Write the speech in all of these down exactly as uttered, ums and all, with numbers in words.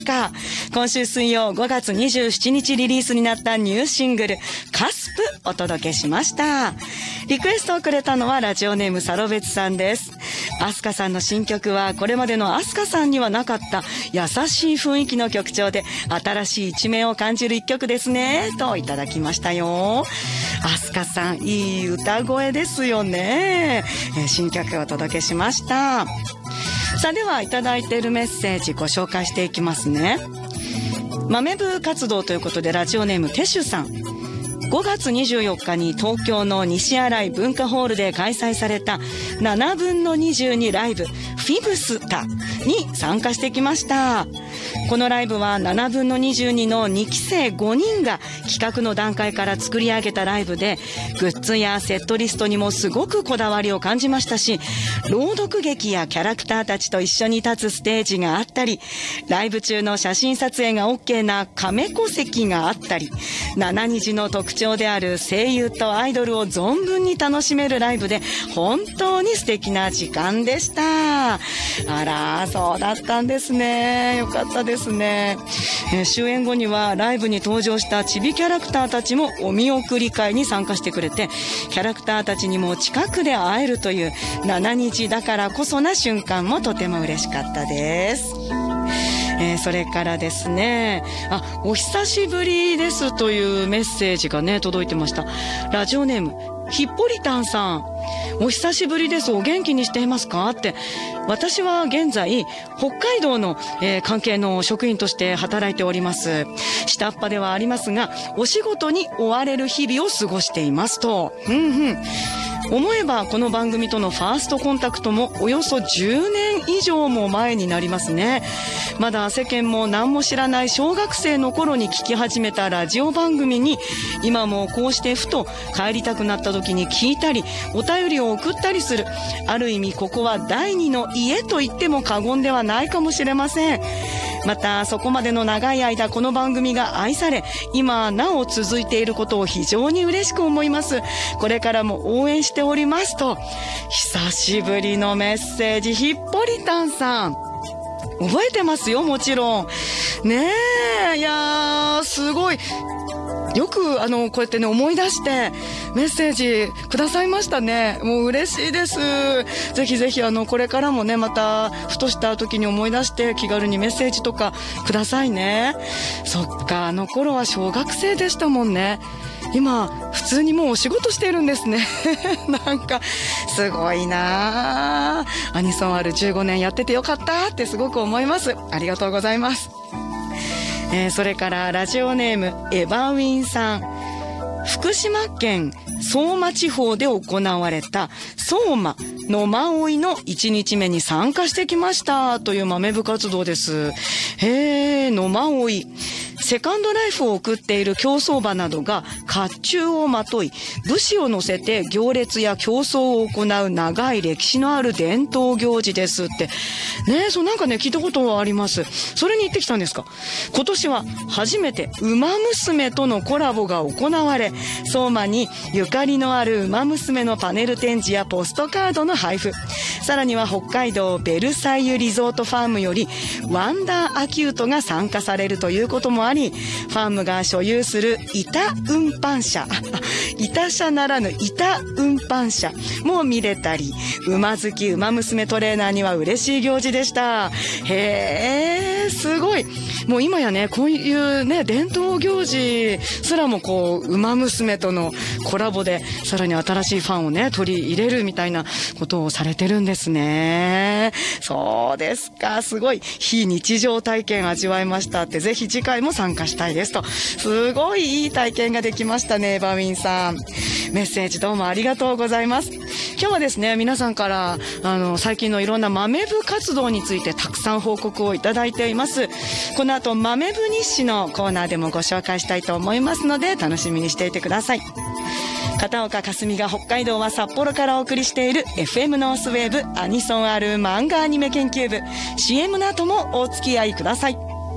か今週水曜ごがつにじゅうしちにちリリースになったニューシングルカスプお届けしました。リクエストをくれたのはラジオネームサロベツさんです。アスカさんの新曲はこれまでのアスカさんにはなかった優しい雰囲気の曲調で新しい一面を感じる一曲ですねといただきましたよ。アスカさんいい歌声ですよね。えー、新曲をお届けしました。さあではいただいているメッセージご紹介していきますね。豆部活動ということでラジオネームテシュさん、ごがつにじゅうよっかに東京の西新井文化ホールで開催されたななぶんのにじゅうにライブフィブスタに参加してきました。このライブはななぶんのにじゅうにのにきせいごにんが企画の段階から作り上げたライブで、グッズやセットリストにもすごくこだわりを感じましたし、朗読劇やキャラクターたちと一緒に立つステージがあったり、ライブ中の写真撮影が OK なカメコ席があったり、ななにじの特徴である声優とアイドルを存分に楽しめるライブで本当に素敵な時間でした。あら、そうだったんですね。よかったですね。えー、終演後にはライブに登場したチビキャラクターたちもお見送り会に参加してくれて、キャラクターたちにも近くで会えるというななにちだからこそな瞬間もとても嬉しかったです。えー、それからですね、あ、お久しぶりですというメッセージがね届いてました。ラジオネームヒッポリタンさん、お久しぶりです。お元気にしていますかって。私は現在北海道の、えー、関係の職員として働いております。下っ端ではありますがお仕事に追われる日々を過ごしていますと。うんうん。思えばこの番組とのファーストコンタクトもおよそじゅうねん以上も前になりますね。まだ世間も何も知らない小学生の頃に聞き始めたラジオ番組に、今もこうしてふと帰りたくなった時に聞いたりお便りを送ったりする、ある意味ここは第二の家と言っても過言ではないかもしれません。またそこまでの長い間この番組が愛され今なお続いていることを非常に嬉しく思います。これからも応援しておりますと。久しぶりのメッセージ、ヒッポリタンさん覚えてますよ、もちろんねえ。いやーすごいよくあのこうやってね思い出してメッセージくださいましたね。もう嬉しいです。ぜひぜひあのこれからもねまたふとした時に思い出して気軽にメッセージとかくださいね。そっか、あの頃は小学生でしたもんね。今普通にもうお仕事してるんですねなんかすごいな。アニソンあるじゅうごねんやっててよかったってすごく思います。ありがとうございます。えー、それからラジオネームエバウィンさん、福島県相馬地方で行われた相馬野馬追のいちにちめに参加してきましたという豆部活動です。へー、野馬追、セカンドライフを送っている競走馬などが甲冑をまとい武士を乗せて行列や競争を行う長い歴史のある伝統行事ですってね。そうなんかね聞いたことはあります。それに行ってきたんですか。今年は初めて馬娘とのコラボが行われ、相馬にゆかりのある馬娘のパネル展示やポストカードの配布、さらには北海道ベルサイユリゾートファームよりワンダーアキュートが参加されるということもあり、ファームが所有する板運搬車板車ならぬ板運搬車も見れたり、馬好き馬娘トレーナーには嬉しい行事でした。へー、すごい。もう今やねこういうね伝統行事すらもこう馬娘とのコラボでさらに新しいファンをね取り入れるみたいなことをされてるんですね。そうですか、すごい非日常体験味わいましたって。ぜひ次回も参加したいですと。すごいいい体験ができましたね、バウィンさん。メッセージどうもありがとうございます。今日はですね皆さんからあの最近のいろんな豆部活動についてたくさん報告をいただいています。この後豆部日誌のコーナーでもご紹介したいと思いますので楽しみにしていてください。片岡かすみが北海道は札幌からお送りしている エフエム ノースウェーブアニソンある漫画アニメ研究部、 シーエム の後もお付き合いください。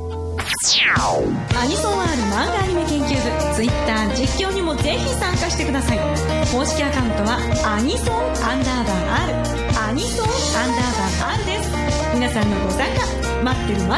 アニソンある漫画アニメ研究部、ツイッター実況にもぜひ参加してください。公式アカウントはアニソンアンダーバー R、 アニソンアンダーバー R です。皆さんのご参加待ってるわ。